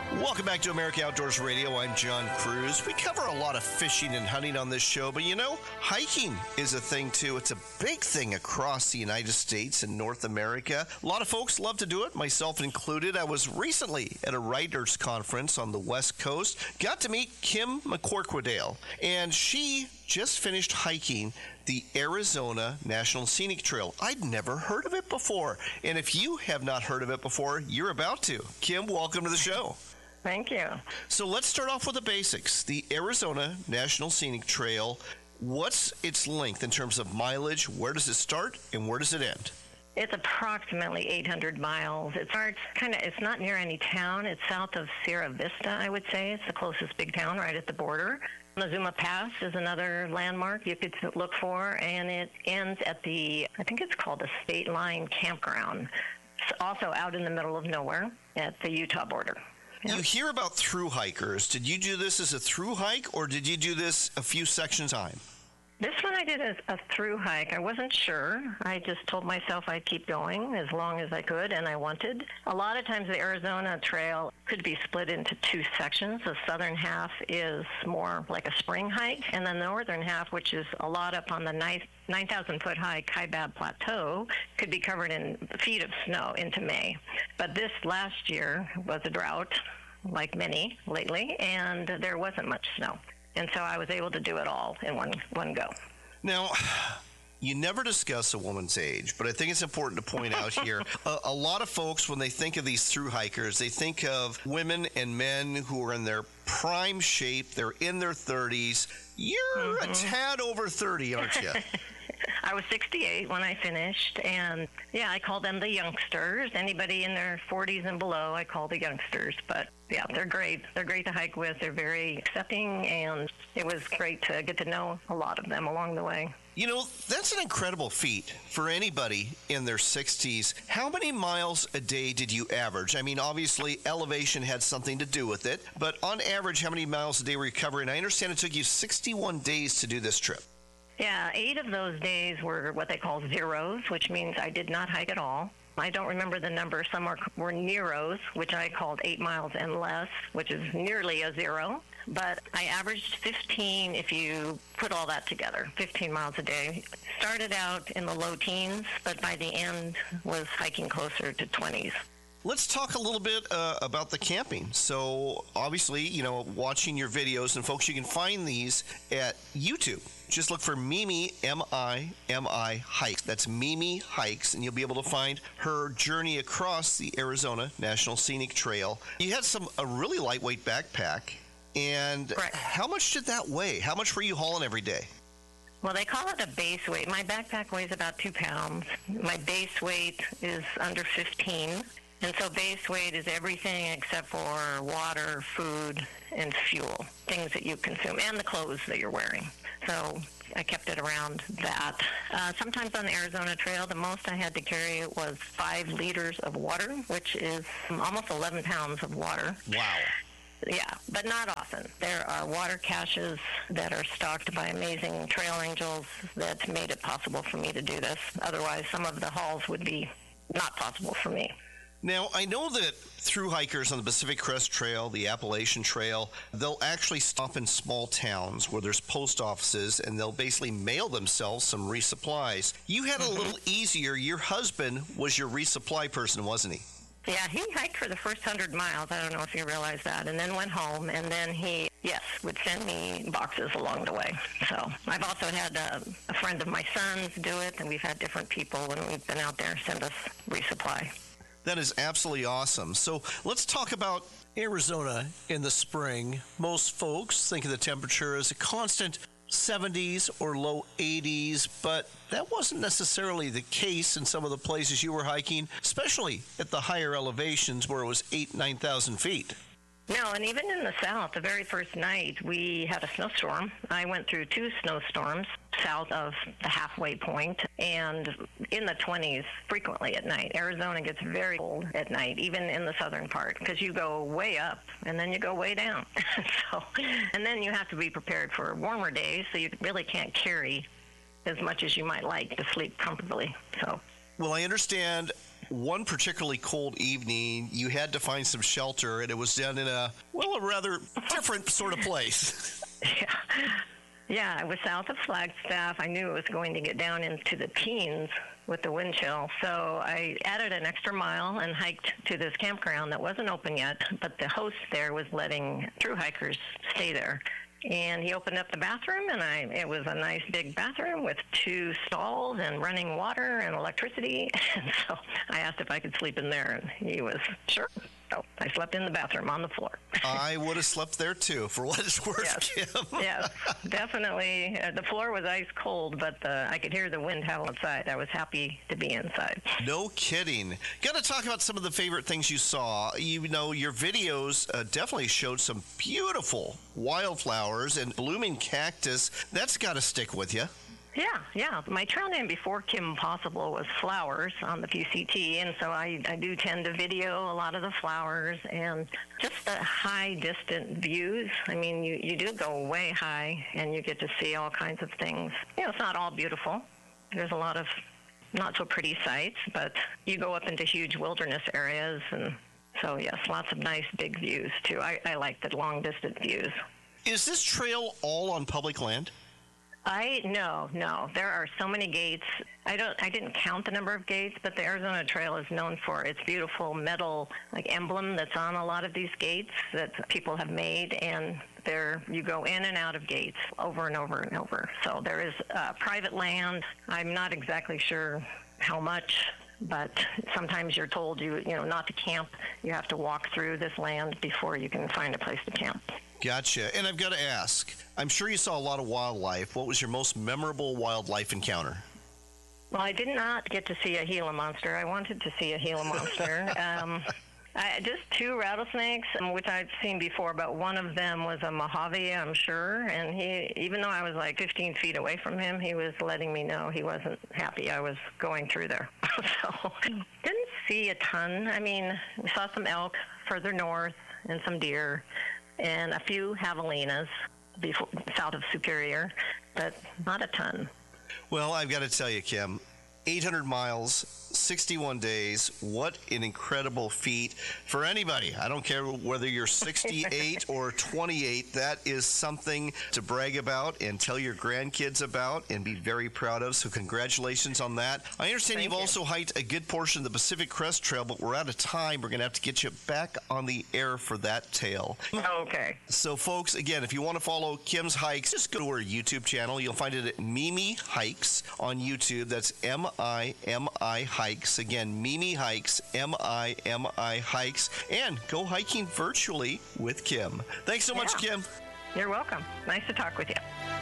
Welcome back to America Outdoors Radio. I'm John Cruz. We cover a lot of fishing and hunting on this show, but hiking is a thing too. It's a big thing across the United States and North America. A lot of folks love to do it, myself included. I was recently at a writers' conference on the West Coast. Got to meet Kim McCorquodale, and she just finished hiking the Arizona National Scenic Trail. I'd never heard of it before, and if you have not heard of it before, you're about to. Kim, welcome to the show. Thank you. So let's start off with the basics. The Arizona National Scenic Trail, what's its length in terms of mileage? Where does it start and where does it end? It's approximately 800 miles. It starts it's not near any town. It's south of Sierra Vista, I would say. It's the closest big town right at the border. Zuma Pass is another landmark you could look for, and it ends at I think it's called the State Line Campground. It's also out in the middle of nowhere at the Utah border. Yep. You hear about through hikers. Did you do this as a through hike, or did you do this a few sections time? This one I did as a through hike. I wasn't sure. I just told myself I'd keep going as long as I could, and I wanted. A lot of times the Arizona Trail could be split into two sections. The southern half is more like a spring hike, and then the northern half, which is a lot up on the 9,000-foot high Kaibab Plateau, could be covered in feet of snow into May. But this last year was a drought, like many lately, and there wasn't much snow. And so I was able to do it all in one go. Now, you never discuss a woman's age, but I think it's important to point out here, a lot of folks, when they think of these through hikers, they think of women and men who are in their prime shape. They're in their 30s. You're a tad over 30, aren't you? I was 68 when I finished, and I call them the youngsters. Anybody in their 40s and below, I call the youngsters. But yeah, they're great. They're great to hike with. They're very accepting, and it was great to get to know a lot of them along the way. That's an incredible feat for anybody in their 60s. How many miles a day did you average? I mean, obviously, elevation had something to do with it, but on average, how many miles a day were you covering? I understand it took you 61 days to do this trip. Yeah, 8 of those days were what they call zeros, which means I did not hike at all. I don't remember the number. Some were neros, which I called 8 miles and less, which is nearly a zero. But I averaged 15 if you put all that together, 15 miles a day. Started out in the low teens, but by the end was hiking closer to 20s. Let's talk a little bit about the camping. So obviously, watching your videos, and folks, you can find these at YouTube. Just look for Mimi, M-I-M-I Hikes. That's Mimi Hikes, and you'll be able to find her journey across the Arizona National Scenic Trail. You had a really lightweight backpack, and Correct. How much did that weigh? How much were you hauling every day? Well, they call it a base weight. My backpack weighs about 2 pounds. My base weight is under 15. And so base weight is everything except for water, food, and fuel, things that you consume, and the clothes that you're wearing. So I kept it around that. Sometimes on the Arizona Trail, the most I had to carry was 5 liters of water, which is almost 11 pounds of water. Wow. Yeah, but not often. There are water caches that are stocked by amazing trail angels that made it possible for me to do this. Otherwise, some of the hauls would be not possible for me. Now, I know that through hikers on the Pacific Crest Trail, the Appalachian Trail, they'll actually stop in small towns where there's post offices, and they'll basically mail themselves some resupplies. You had a little easier. Your husband was your resupply person, wasn't he? Yeah, he hiked for the first 100 miles. I don't know if you realize that. And then went home, and then he, would send me boxes along the way. So I've also had a friend of my son's do it, and we've had different people when we've been out there send us resupply. That is absolutely awesome. So let's talk about Arizona in the spring. Most folks think of the temperature as a constant 70s or low 80s, but that wasn't necessarily the case in some of the places you were hiking, especially at the higher elevations where it was 9,000 feet. No, and even in the south, the very first night, we had a snowstorm. I went through 2 snowstorms south of the halfway point and in the 20s frequently at night. Arizona gets very cold at night, even in the southern part, because you go way up and then you go way down. And then you have to be prepared for warmer days, so you really can't carry as much as you might like to sleep comfortably. Well, I understand one particularly cold evening, you had to find some shelter, and it was down in a rather different sort of place. Yeah, it was south of Flagstaff. I knew it was going to get down into the teens with the wind chill, so I added an extra mile and hiked to this campground that wasn't open yet, but the host there was letting through hikers stay there. And he opened up the bathroom, and it was a nice big bathroom with 2 stalls and running water and electricity. And so I asked if I could sleep in there, and he was sure. So I slept in the bathroom on the floor. I would have slept there too, for what it's worth, Kim. Yes, definitely. The floor was ice cold, but I could hear the wind howl outside. I was happy to be inside. No kidding. Got to talk about some of the favorite things you saw. You know, your videos definitely showed some beautiful wildflowers and blooming cactus. That's got to stick with you. Yeah. My trail name before Kim Possible was Flowers on the PCT, and so I do tend to video a lot of the flowers and just the high distant views. I mean, you do go way high, and you get to see all kinds of things. You know, it's not all beautiful. There's a lot of not so pretty sights, but you go up into huge wilderness areas, and so yes, lots of nice big views too. I like the long distant views. Is this trail all on public land? No. There are so many gates. I didn't count the number of gates, but the Arizona Trail is known for its beautiful metal emblem that's on a lot of these gates that people have made, and you go in and out of gates over and over and over. So there is private land. I'm not exactly sure how much, but sometimes you're told you not to camp. You have to walk through this land before you can find a place to camp. Gotcha. And I've got to ask, I'm sure you saw a lot of wildlife. What was your most memorable wildlife encounter? Well, I did not get to see a Gila monster. I wanted to see a Gila monster. Just 2 rattlesnakes, which I'd seen before, but one of them was a Mojave, I'm sure. And even though I was 15 feet away from him, he was letting me know he wasn't happy I was going through there. So didn't see a ton. I mean, we saw some elk further north and some deer and a few javelinas south of Superior, but not a ton. Well, I've got to tell you, Kim, 800 miles, 61 days. What an incredible feat for anybody. I don't care whether you're 68 or 28. That is something to brag about and tell your grandkids about and be very proud of. So congratulations on that. I understand you've also hiked a good portion of the Pacific Crest Trail, but we're out of time. We're going to have to get you back on the air for that tale. Okay. So, folks, again, if you want to follow Kim's hikes, just go to her YouTube channel. You'll find it at Mimi Hikes on YouTube. That's M-I-M-I Hikes. Again, Mimi Hikes, M-I-M-I Hikes. And go hiking virtually with Kim. Thanks so much, Kim. You're welcome. Nice to talk with you.